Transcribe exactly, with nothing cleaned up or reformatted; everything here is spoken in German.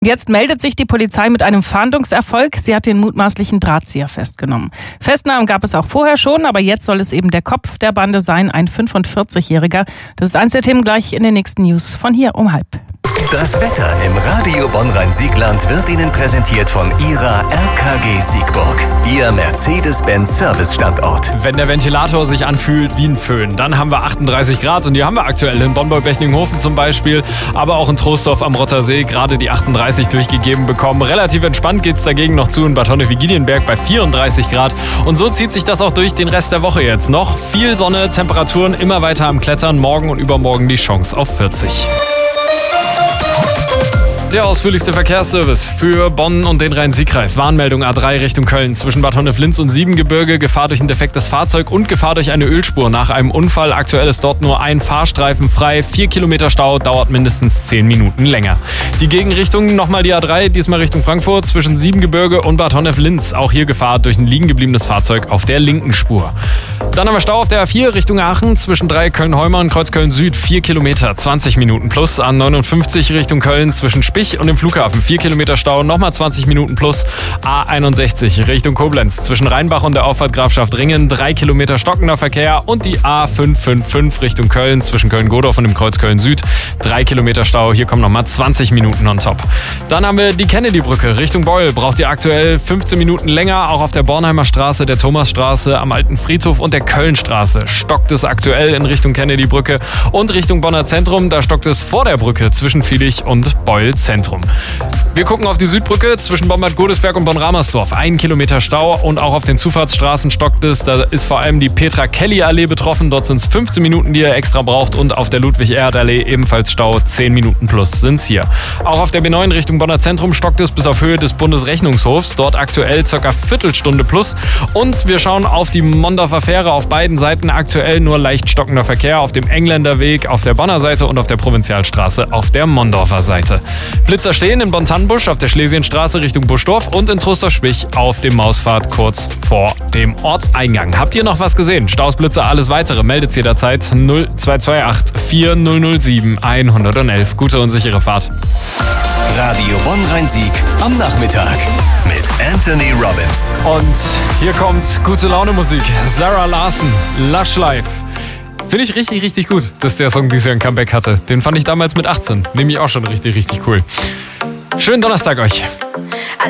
Jetzt meldet sich die Polizei mit einem Fahndungserfolg. Sie hat den mutmaßlichen Drahtzieher festgenommen. Festnahmen gab es auch vorher schon, aber jetzt soll es eben der Kopf der Bande sein, ein fünfundvierzigjähriger. Das ist eins der Themen gleich in den nächsten News von hier um halb. Das Wetter im Radio Bonn-Rhein-Siegland wird Ihnen präsentiert von Ihrer R K G Siegburg, Ihr Mercedes-Benz-Service-Standort. Wenn der Ventilator sich anfühlt wie ein Föhn, dann haben wir achtunddreißig Grad und die haben wir aktuell in Bonn-Bechtlinghofen zum Beispiel, aber auch in Troisdorf am Rottersee gerade die achtunddreißig durchgegeben bekommen. Relativ entspannt geht es dagegen noch zu in Bad Honnef-Wigilienberg bei vierunddreißig Grad und so zieht sich das auch durch den Rest der Woche jetzt. Noch viel Sonne, Temperaturen immer weiter am Klettern, morgen und übermorgen die Chance auf vierzig. Der ausführlichste Verkehrsservice für Bonn und den Rhein-Sieg-Kreis. Warnmeldung A drei Richtung Köln zwischen Bad Honnef-Linz und Siebengebirge. Gefahr durch ein defektes Fahrzeug und Gefahr durch eine Ölspur nach einem Unfall. Aktuell ist dort nur ein Fahrstreifen frei. Vier Kilometer Stau, dauert mindestens zehn Minuten länger. Die Gegenrichtung nochmal die A drei, diesmal Richtung Frankfurt zwischen Siebengebirge und Bad Honnef-Linz. Auch hier Gefahr durch ein liegen gebliebenes Fahrzeug auf der linken Spur. Dann haben wir Stau auf der A vier Richtung Aachen zwischen drei Köln-Heumer und Kreuzköln-Süd. Vier Kilometer, zwanzig Minuten plus. A neunundfünfzig Richtung Köln zwischen Spich und dem Flughafen. vier Kilometer Stau, nochmal zwanzig Minuten plus. A einundsechzig Richtung Koblenz zwischen Rheinbach und der Auffahrt Grafschaft Ringen. drei Kilometer stockender Verkehr. Und die A fünf fünf fünf Richtung Köln zwischen Köln-Godorf und dem Kreuz Köln-Süd. drei Kilometer Stau, hier kommen nochmal zwanzig Minuten on top. Dann haben wir die Kennedy-Brücke Richtung Beul. Braucht ihr aktuell fünfzehn Minuten länger. Auch auf der Bornheimer Straße, der Thomasstraße, am Alten Friedhof und der Kölnstraße stockt es aktuell in Richtung Kennedy-Brücke. Und Richtung Bonner Zentrum, da stockt es vor der Brücke zwischen Vilich und Beul Zentrum. Wir gucken auf die Südbrücke zwischen Bonn-Bad Godesberg und Bonn-Ramersdorf. Ein Kilometer Stau und auch auf den Zufahrtsstraßen stockt es. Da ist vor allem die Petra-Kelly-Allee betroffen. Dort sind es fünfzehn Minuten, die ihr extra braucht. Und auf der Ludwig-Erhard-Allee ebenfalls Stau. zehn Minuten plus sind es hier. Auch auf der B neun Richtung Bonner Zentrum stockt es bis auf Höhe des Bundesrechnungshofs. Dort aktuell ca. Viertelstunde plus. Und wir schauen auf die Mondorfer Fähre. Auf beiden Seiten aktuell nur leicht stockender Verkehr. Auf dem Engländerweg auf der Bonner Seite und auf der Provinzialstraße auf der Mondorfer Seite. Blitzer stehen in Bonn-Tannenbusch auf der Schlesienstraße Richtung Buschdorf und in Trostorf-Spich auf dem Mausfahrt kurz vor dem Ortseingang. Habt ihr noch was gesehen? Staus, Blitzer, alles weitere meldet jederzeit null zwei zwei acht vier null null sieben eins eins eins. Gute und sichere Fahrt. Radio Bonn-Rhein-Sieg am Nachmittag mit Anthony Robbins. Und hier kommt gute Laune Musik. Sarah Larson, Lush Life. Finde ich richtig, richtig gut, dass der Song dieses Jahr ein Comeback hatte. Den fand ich damals mit achtzehn. Nämlich auch schon richtig, richtig cool. Schönen Donnerstag euch.